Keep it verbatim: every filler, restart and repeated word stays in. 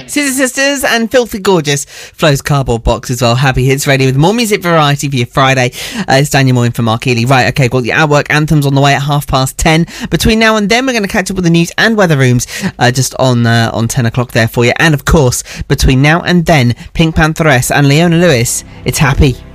Scissor Sisters and Filthy Gorgeous, Flo's Cardboard Box as well. Happy Hits Radio with more music variety for your Friday. Uh, it's Daniel Moyne from Mark Healy. Right, okay, got the Outwork Anthems on the way at half past ten. Between now and then, we're going to catch up with the news and weather rooms uh, just on uh, on ten o'clock there for you. And of course, between now and then, Pink Pantheress and Leona Lewis, it's Happy.